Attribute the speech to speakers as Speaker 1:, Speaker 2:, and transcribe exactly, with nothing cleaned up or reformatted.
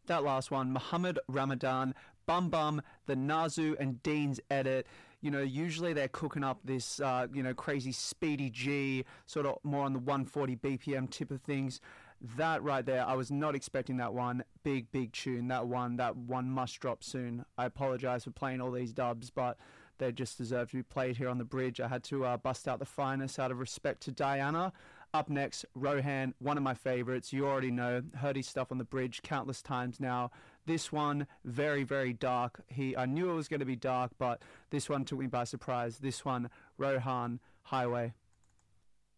Speaker 1: That last one, Muhammad Ramadan, Bum Bum, the Nazu and Dean's edit. You know, usually they're cooking up this, uh, you know, crazy speedy G, sort of more on the one forty B P M tip of things. That right there, I was not expecting that one. Big, big tune. That one, that one must drop soon. I apologize for playing all these dubs, but they just deserve to be played here on the bridge. I had to uh, bust out the finest out of respect to Diana. Up next, Rohan, one of my favorites. You already know, heard his stuff on the bridge countless times now. This one, very, very dark. He, I knew it was going to be dark, but this one took me by surprise. This one, Rohan, Highway.